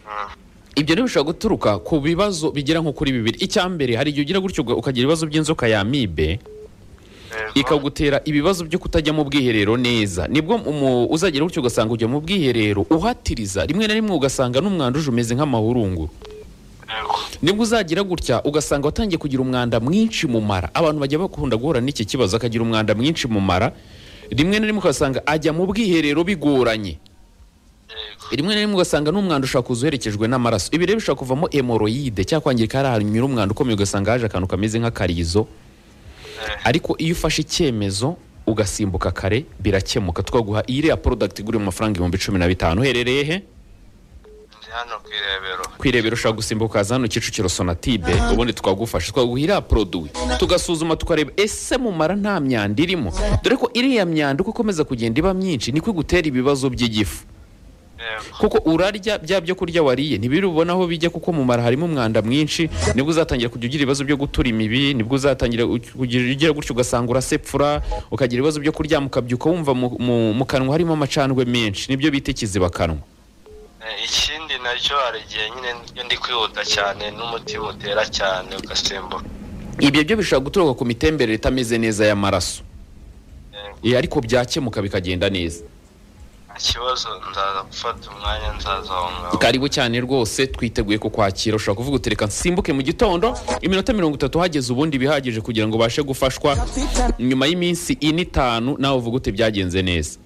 ibyo rero bishobora guturuka ku bibazo bigera nko kuri bibiri. Icyambere, hari igihe ugira gutyo ukagira ibibazo by'inzoka ya amibe ikagutera ibibazo byo kutajya mu bwiherero neza. Nibwo uzagira gutyo ugasanga ujya mu bwiherero uhatiriza, rimwe na rimwe ugasanga n'umwanda uje umeze nk'amahurunguru. Nibwo uzagira gutya ugasanga watangiye kugira umwanda mwinshi mu mara. Abantu bajya bakunda guhura n'iki kibazo, akagira umwanda mwinshi mu mara, rimwe na rimwe ugasanga ajya mu bwiherero bigoranye. Rimwe na rimwe ugasanga n'umwanda ushaka kuzuherekejwe n'amaraso. Ibi rero bishobora kuvamo hemoroide cyangwa kwangirika hari ahantu nyura umwanda ukomeye, ugasanga haje akantu kameze nk'akarizo. Ariko iyo ufashe icyemezo ugasimbuka kare birakemuka. Twaguha iriya product igura mu mafaranga 15,000. Uherereye he? Hano Kwirebero ushaka gusimbuka hano Kicukiro Sonatube, ubundi twagufasha twaguha iriya produit tugasuzuma tukareba ese mu mara nta myanda irimo. Dore ko iriya myanda uko ikomeza kugenda iba myinshi niko igutera ibibazo by'igifu. Kuko urarya bya byo kurya wariye ntibiri ubona aho bijya, kuko mu mara harimo umwanda mwinshi. Nibwo uzatangira kugira ibibazo byo gutura imibi, nibwo uzatangira kugira gutyo ugasanga urasepfura, ukagira ibibazo byo kurya mukabyuka wumva mu kanwa harimo amacandwe menshi, nibyo bita ikiziba kanwa. Ikindi nacyo hari igihe nyine ndi kwihuta cyane n'umutima utera cyane ugasimbuka. Ibyo byo bishobora guturuka ku mitemberere itameze neza y'amaraso. Ariko byakemuka bikagenda neza. Ikibazo nzaza gufata umwanya nzaza aho ngaho. Karibu cyane rwose, twiteguye ko kwakira. Ushobora kuvuga utereka nsimbuke mu gitondo iminota 30 hageze, ubundi bihagije kugira ngo bashe gufashwa. Nyuma y'iminsi 4-5 nawe uvuga ute byagenze neza.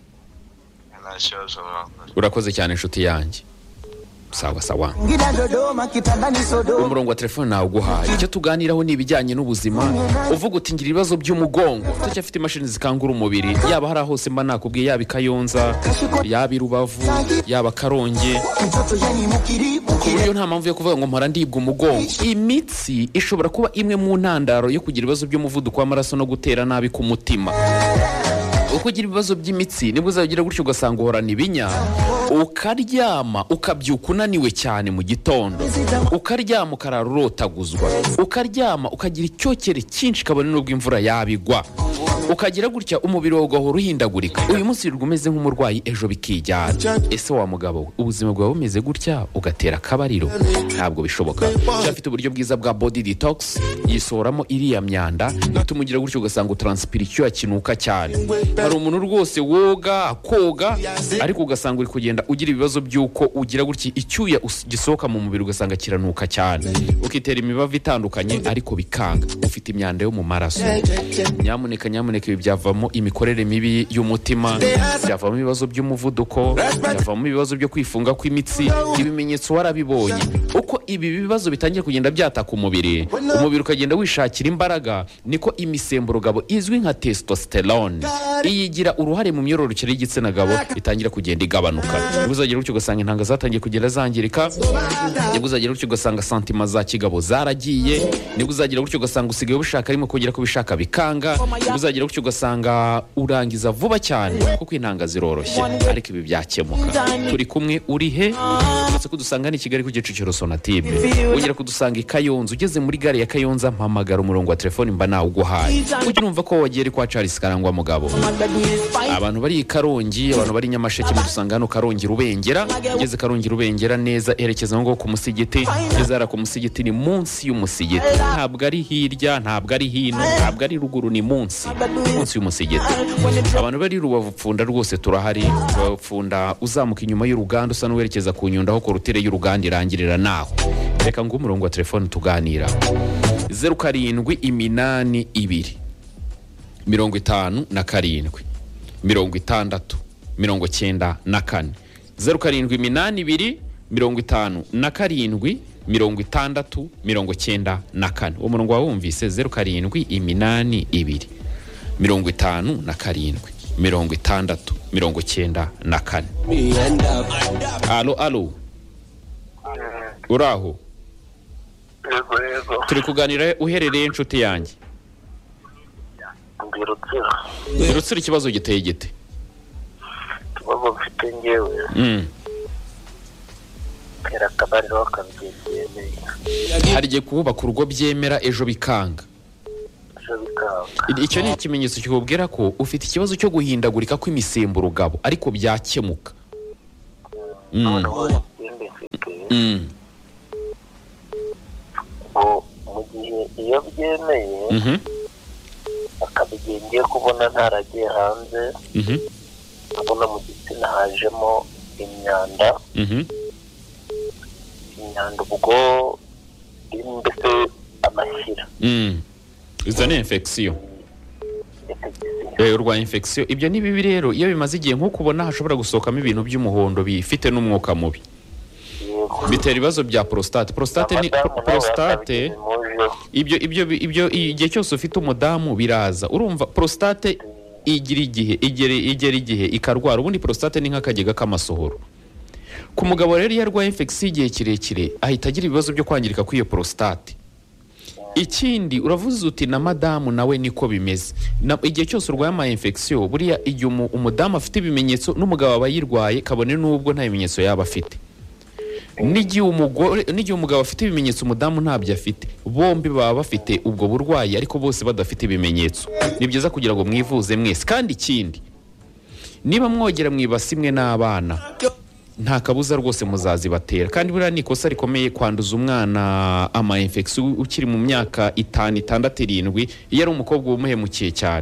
Urakoze cyane inshuti yanjye. Sawa sawa. Umurongo wa telefone nawe uguhaye. Icyo tuganiraho ni ibijyanye n'ubuzima. Uvuga uti ngira ibibazo by'umugongo, turacyafite imashini zikangura umubiri. Yaba hari hose mba nakubwiye, yaba Kayonza, yaba Rubavu, yaba Karongi, ku buryo nta mpamvu yo kuvuga ngo mpora ndibwa umugongo. Imitsi ishobora kuba imwe mu ntandaro yo kugira ibibazo by'umuvuduko w'amaraso no gutera nabi ku mutima. Uko ugira ibibazo by'imitsi nibwo uzagira gutyo ugasanga uhorana ibinya, ukaryama ukabyuka unaniwe cyane mu gitondo, ukaryama ukarara urotaguzwa, ukaryama ukagira icyokere cyinshi kabone n'ubwo imvura yabigwa, ukagira gutya umubiri wawe ugahora uhindagurika. Uyu munsi umeze nk'umurwayi, ejo bikijyana. Ese wa mugabo we, ubuzima bwawe bumeze gutya ugatera akabariro? Ntabwo bishoboka. Cyafite uburyo bwiza bwa body detox, yisohoramo iriya myanda, bituma ugira gutyo ugasanga utranspira icyuya kinuka cyane. Hari umuntu rwose woga koga, ariko ugasanga uri kugenda ugira ibibazo by'uko ugira gutya icyuya gisohoka mu mubiri ugasanga kiranuka cyane, ukitera imibavu itandukanye ariko bikanga, ufite imyanda yo mu maraso. Nyamuneka ibi byavamo imikorere mibi y'umutima, byavamo ibibazo by'umuvuduko, byavamo ibibazo byo kwifunga kw'imitsi. Ibimenyetso warabibonye. Uko ibi bibazo bitangiye kugenda byataka umubiri ukagenda wishakira imbaraga, niko imisemburo gabo izwi nka testosterone iyigira uruhare mu myororokere y'igitsina gabo itangira kugenda igabanuka. Nibwo uzagira gutyo ugasanga intanga zatangiye kugenda zangirika, nibwo uzagira gutyo ugasanga santima za kigabo zaragiye, nibwo uzagira gutyo ugasanga usigaye ubishaka arimo kugera ku bishaka bikanga, nibwo uzagira gutyo ugasanga urangiza vuba cyane kuko intanga ziroroshye. Ariko ibi byakemuka. Turi kumwe, uri he? Uretse kudusanga ni Kigali ku Kicukiro Sonatube, wongera kudusanga i Kayonza. Ugeze muri gare ya Kayonza mpamagara umurongo wa telefone mba nawe uguhaye. Ujye urumva ko wagiye kwa Charles Karangwa mugabo. Abantu bari i Karongi, abantu bari Nyamasheke mudusanga hano Karongi Rubengera. Ugeze Karongi Rubengera neza erekeza ngo ku musigiti. Ugeze ara ku musigiti ni munsi y'umusigiti, ntabwo ari hirya, ntabwo ari hino, ntabwo ari ruguru, ni munsi y'umusigiti. Abantu bari Rubavu Pfunda rwose turahari. Pfunda uzamuka inyuma y'uruganda usa n'uwerekeza ku Nyundo aho korutire y'uruganda irangirira naho. Reka ngo umurongo wa telefone tuganira 0782 57 57 54 94 0782 57 56 94. Uwo murongo wawumvise 0782 57 56 94. Alo uraho? Yego. Turi kuganira uherereye inshuti yanjye? Rutsiro. Ikibazo giteye gite? Ikibazo mfite ngewe kera akabariro akabyemeye, hari igihe kubaka urugo byemera ejo bikanga. Icyo ni ikimenyetso kikubwira ko ufite ikibazo cyo guhindagurika kw'imisemburo gabo, ariko byakemuka. mu gihe iyo byemeye akaba igihe ngiye kubona ntaragiye hanze nkabona mu gitsina hajemo imyanda ubwo mbese amashyira izo ni infection urwaye infection. Ibyo ni bibi rero iyo bimaze igihe nk'uko ubona hashobora gusohokamo ibintu by'umuhondo bifite n'umwuka mubi, bitera ibibazo bya prostate. Ibyo igihe cyose ufite umudamu biraza, urumva prostate igera igihe ikarwara. Ubundi prostate ni nk'akagega k'amasohoro. Ku mugabo rero iyo arwaye infection igihe kirekire ahita agira ibibazo byo kwangirika kw'iyo prostate. Ikindi uravuze uti na madamu nawe niko bimeze. Igihe cyose urwaye ama infection buriya igihe umudamu afite ibimenyetso n'umugabo aba yirwaye kabone n'ubwo nta bimenyetso yaba afite. N'igihe umugabo afite ibimenyetso umudamu ntabyo afite, bombi baba bafite ubwo burwayi ariko bose badafite ibimenyetso. Ni byiza kugira ngo mwivuze mwese. Kandi ikindi, niba mwogera mwibasi imwe n'abana nta kabuza rwose muzazibatera. Kandi buriya ni ikosa rikomeye kwanduza umwana ama infection ukiri mu myaka 5, 6, 7 iyo ari umukobwa umuhemukiye cyane.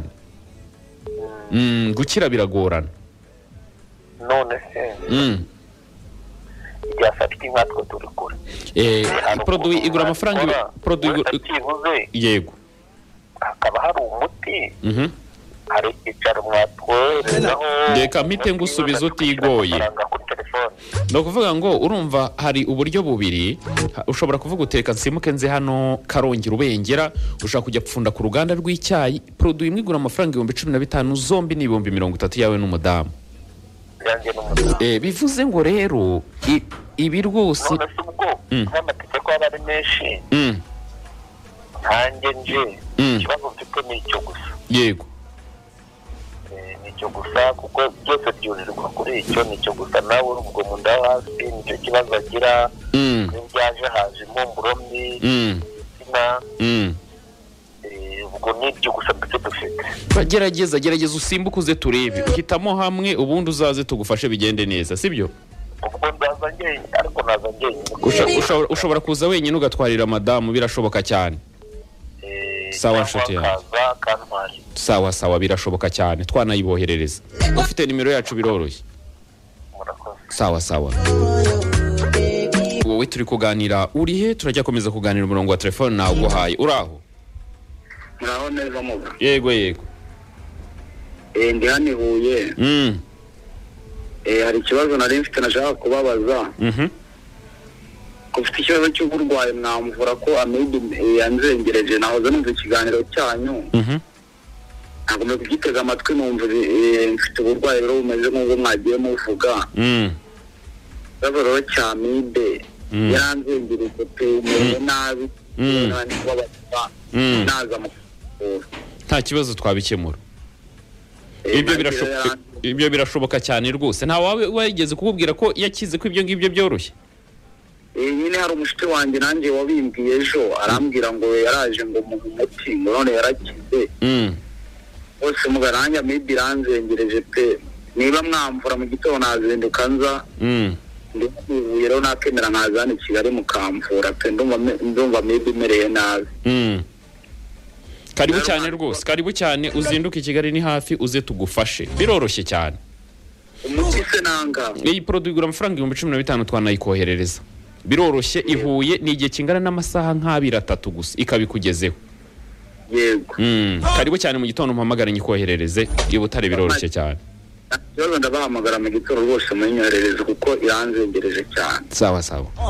Gukira biragorana. None se yafatika nkatwe turi kure. Produit igura amafaranga yego. Hakaba hari umuti hari icyaro mwatwoherezaho. Reka mpite ngusubiza utigoye. No kuvuga ngo urumva hari uburyo bubiri. Ushobora kuvuga uteka nsimuke nze hano Karongera ubengera, ushaka kujya gupfunda ku ruganda rw'icyayi. Produit imwe igura amafaranga 15,000, zombi ni 30,000 yawe n'umudamu. Bivuze ngo rero ibi rwose n'amategeko aba ari menshi. Ntange nje ikibazo mfite ni icyo gusa. Yego. Nicyo gusa kuko byose byurirwa kuri icyo nicyo gusa. Nawe ubwo mu nda hasi nicyo kibazo agira. N'ibyaje haje impumuro mbi, igitsina. Ubwo nibyo gusa mbese dufite. Gerageza usimbuke uze turebe. Uhitamo hamwe ubundi uzaze tugufashe bigende neza, sibyo? Ubwo ndaza njyenyine, ariko naza njyenyine. Ushobora kuza wenyine ugatwarira madamu, birashoboka cyane. Sawa nshuti yawe. Sawa birashoboka cyane, twanayiboherereza. Ufite nimero yacu biroroshye. Sawa. Wowe turi kuganira urihe, turajya komeza kuganira umurongo wa telefone nawe uguhaye. Uraho? Muraho neza muga. Yego. Ndi hano Huye. Hari ikibazo nari mfite nashaka kubabaza. Ufite ikibazo cy'uburwayi mwamvura ko amibe yanzengereje. Nahoze numva ikiganiro cyanyu. Nagomba kugitega amatwi numva mfite uburwayi rero bumeze nk'ubwo mwagiye muvuga. Ikibazo rero cya amibe yaranzengereje pe nabi. Naza mu nta kibazo twabikemura. Ibyo birashoboka cyane rwose. Nta wawe wageze kukubwira ko yakize ko ibyo ngibyo byoroshye? Nyine hari umushuti wanjye nanjye wabimbwiye ejo, arambwira ngo yaraje ngo mu muti ngo none yarakize. Bose mugaranja maybe iranzengereje pe. Niba mwamvura mu gitondo nazinduka nza. Ndivuye rero nakemera nkazana Kigali mukamvura pe, ndumva maybe mereye nabi. Karibu cyane rwose, karibu cyane uzinduke Kigali ni hafi uze tugufashe. Biroroshye cyane. Umuti se nanga. Iyi produit igura amafaranga 15,000 twanayikoherereza. Biroroshye, ihuye ni igihe kingana n'amasaha nk'2-3 gusa ikabikugezeho. Yego. Karibu cyane mu gitondo mpamagara nyikoherereze. Iyo butare biroroshye cyane. Ndabahamagara mu gitondo rwose munyoherereze kuko iranzengereje cyane. Sawa.